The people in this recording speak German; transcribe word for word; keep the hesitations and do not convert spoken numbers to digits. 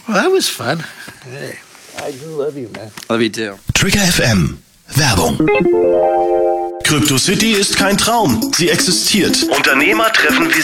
Well, that was fun. Hey, I do love you, man. Love you too. Trigger F M. Werbung. Crypto City ist kein Traum. Sie existiert. Unternehmer treffen wie